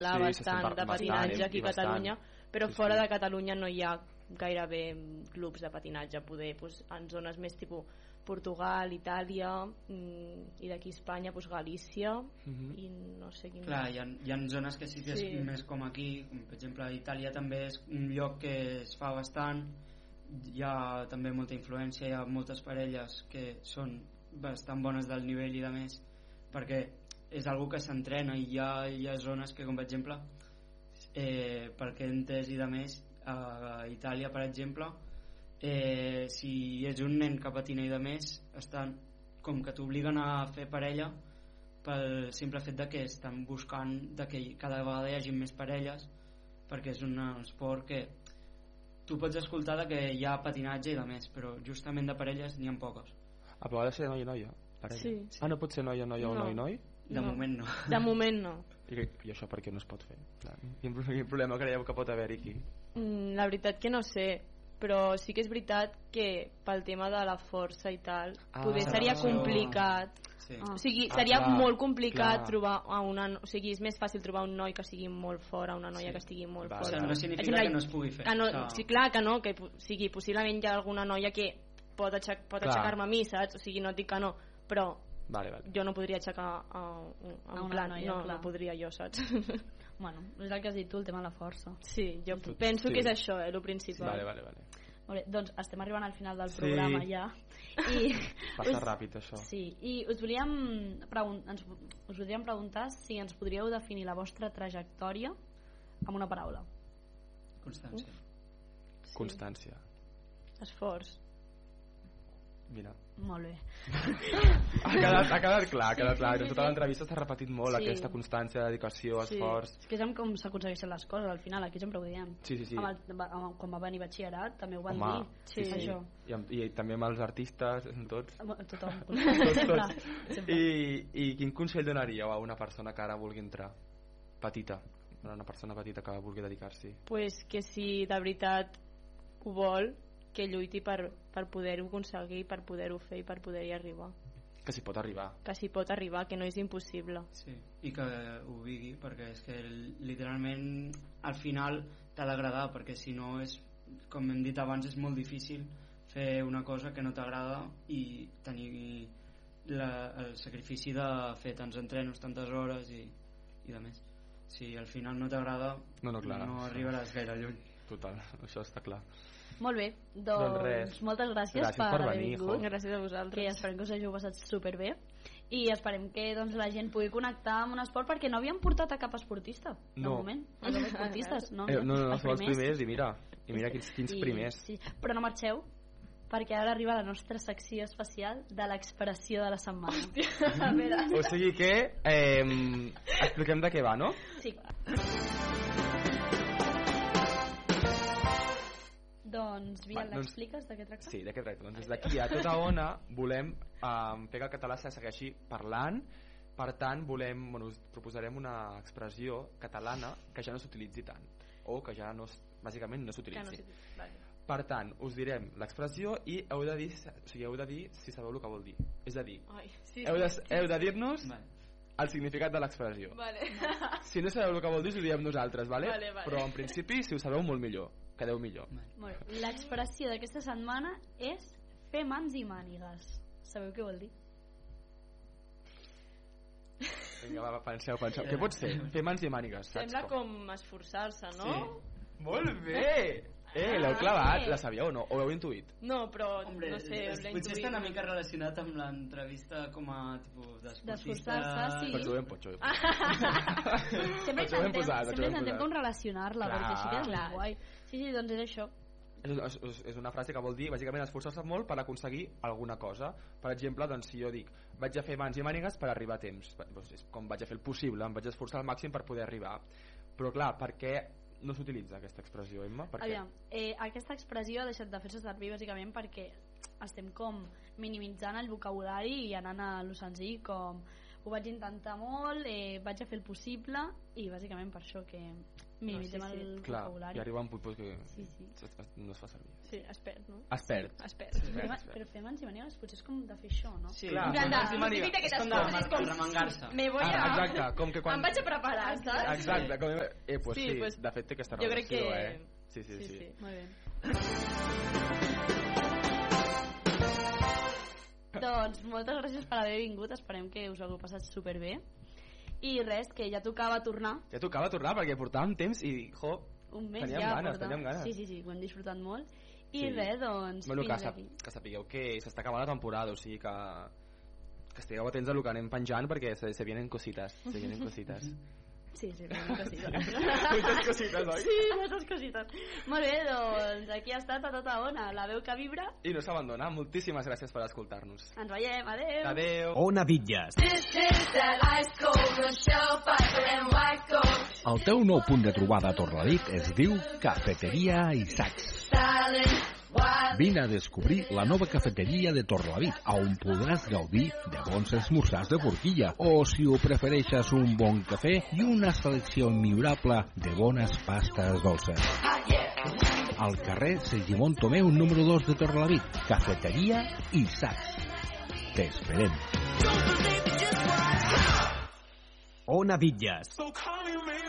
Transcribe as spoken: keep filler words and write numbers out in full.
sí, bastant de patinatge aquí a Catalunya, però sí, fora sí. de Catalunya no hi ha gairebé clubs de patinatge, poder pues, en zones més tipus Portugal, Itàlia i d'aquí a Espanya pues, Galícia mm-hmm. i no sé quin... Clar, hi ha, hi ha zones que sí que és sí. més com aquí, com per exemple a Itàlia també és un lloc que es fa bastant, hi ha també molta influència, hi ha moltes parelles que són bastant bones del nivell i de més, perquè és algo que s'entrena i hi ha, hi ha zones que com per exemple eh, perquè he entès i de més a Itàlia per exemple eh, si és un nen que patina i de més estan com que t'obliguen a fer parella pel simple fet de que estan buscant de que cada vegada hi hagi més parelles perquè és un esport que tu pots escoltar de que hi ha patinatge i de més, però justament de parelles n'hi ha poques. A part de ser noia i noia? Sí, sí. Ah, no pot ser noia noia no. o noi noi? De no. moment no. De moment no. I, I això per què no es pot fer? Clar. Quin, quin problema creieu que pot haver-hi aquí? Mm, la veritat que no sé, però sí que és veritat que pel tema de la força i tal ah, poder seria complicat sí. ah. o sigui, seria ah, clar, molt complicat clar. trobar a una, o sigui, és més fàcil trobar un noi que estigui molt fora, una noia sí. que estigui molt Va, fora. O sigui, no significa que no es pugui fer. Que no, no. Sí, clar que no, que o sigui, possiblement hi ha alguna noia que pot, aixec, pot aixecar-me a mi, saps? O sigui, no et dic que no, però Vale, vale. jo no podria aixecar a, a, a, a plan, noia, no, no podria jo, saps? Bueno, és el que has dit tu, el tema de la força. Sí, jo Tot, penso sí. que és això, eh, el principal. Vale, vale, vale. Molt bé, doncs estem arribant al final del sí. programa ja. I Passa us, ràpid això. Sí, i us volíem, pregun ens, us volíem preguntar si ens podríeu definir la vostra trajectòria amb una paraula. Constància. Sí. Constància. Esforç. Mira. Molt bé. ha, quedat, ha quedat clar, ha quedat clar. En tota l'entrevista s'ha repetit molt sí. aquesta constància, dedicació, sí. esforç. És que és com s'aconsegueixen les coses al final, aquí sempre ho diem. Sí, sí, sí. Amb el, amb, quan va venir batxillerat també ho van Home, dir. Sí, sí. Això. I, amb, I també amb els artistes, tots. Tothom. tots, tots. Sempre. I, I quin consell donaríeu a una persona que ara vulgui entrar? Petita. Una persona petita que vulgui dedicar-s'hi. Pues que si de veritat ho vol, que lluiti per, per poder-ho aconseguir, per poder-ho fer i per poder-hi arribar. Que s'hi pot arribar. Que s'hi pot arribar, que no és impossible. Sí, i que ho vigui, perquè és que literalment al final t'ha d'agradar, perquè si no és, com hem dit abans, és molt difícil fer una cosa que no t'agrada i tenir la, el sacrifici de fer tants entrenos, tantes hores i, i de més. Si al final no t'agrada, no, no, clar, no arribaràs gaire lluny. Total, això està clar. Molt bé, doncs, doncs moltes gràcies, gràcies per, per haver vingut. Gràcies a vosaltres. Que esperem que us hàgiu passat superbé i esperem que doncs, la gent pugui connectar amb un esport perquè no havíem portat a cap esportista de no. moment, els esportistes no, eh, no, no, no som els primers i mira, i mira quins, quins I, primers sí. Però no marxeu perquè ara arriba la nostra secció especial de l'expressió de la setmana. Hòstia, a veure. O sigui que eh, expliquem de què va, no? Sí. Doncs, Biel, doncs, l'expliques de què tracta? Sí, de què tracta. Doncs des d'aquí a tota ona volem um, fer que el català se segueixi parlant, per tant volem, bueno, us proposarem una expressió catalana que ja no s'utilitzi tant, o que ja no, bàsicament no s'utilitzi. No vale. Per tant, us direm l'expressió i heu de dir, o sigui, heu de dir si sabeu el que vol dir. És a dir, Ai, sí, heu de, sí. heu de dir-nos vale. el significat de l'expressió. Vale. Si no sabeu el que vol dir, us ho diem nosaltres, vale? Vale, vale. Però en principi, si ho sabeu, molt millor. Quedeu millor. Vale. L'expressió d'aquesta setmana és fer mans i mànigues. Sabeu què vol dir? Vinga, va, penseu, penseu. Què pot ser? Fer mans i mànigues. Sembla com, com esforçar-se, no? Sí. Molt bé! Eh, l'heu clavat, la sabíeu o no? O l'heu intuït? No, però Hombre, no sé, l'he potser està una mica relacionat amb l'entrevista com a tipus d'esportista. D'esforçar-se, sí. Per això ho hem posat. Sempre intentem com relacionar-la, perquè així queda clar. Guai. Sí, sí, doncs és això. És, és, és una frase que vol dir bàsicament esforçar-se molt per aconseguir alguna cosa. Per exemple, doncs, si jo dic vaig a fer mans i mànigues per arribar a temps, doncs és com vaig a fer el possible, em vaig esforçar al màxim per poder arribar. Però clar, per què no s'utilitza aquesta expressió, Emma? Per Aviam, eh, aquesta expressió ha deixat de fer-se servir bàsicament perquè estem com minimitzant el vocabulari i anant a lo senzill com ho vaig intentar molt, eh, vaig a fer el possible i bàsicament per això que m'hi limitem no, sí, sí. el Clar, vocabulari. I arriba un punt que sí, sí. no es fa servir. Sí, es perd, no? Es perd. Sí, es perd. Sí, però, però fer mans i manegues potser és com de fer això, no? Sí, clar. En plan de, típic d'aquestes coses, és com... remengar-se. Me voy a... Ah, exacte, com que quan... Em vaig a preparar, saps? Exacte, com... Eh, pues sí, sí pues, de fet té aquesta relació, jo crec que... eh? Sí, sí, sí. sí. sí. Molt bé. Doncs moltes gràcies per haver vingut, esperem que us hagueu passat superbé. I res, que ja tocava tornar. Ja tocava tornar perquè portàvem temps i, jo, un mes teníem ja ganes, portar. teníem ganes. Sí, sí, sí, ho hem disfrutat molt. I sí. res, doncs, bueno, fins que, aquí. que sapigueu que s'està acabant la temporada, o sigui que, que estigueu atents a lo que anem penjant perquè se, se vienen cositas, se vienen cositas. Sí, sí, moltes cosites. Moltes cosites, oi? Sí, moltes cosites. Molt bé, doncs aquí ha estat a tota ona, la veu que vibra. I no s'abandona. Moltíssimes gràcies per escoltar-nos. Ens veiem, adeu. Adeu. Ona Bitlles. El teu nou punt de trobada a Torrelavit es diu Cafeteria Isaacs. Vine a descobrir la nova cafeteria de Torrelavit, on podràs gaudir de bons esmorzars de forquilla, o, si ho prefereixes, un bon cafè i una selecció immillorable de bones pastes dolces. Al carrer Segimon Tomeu, número dos de Torrelavit, Cafeteria Isaacs. T'esperem. Ona Bitlles.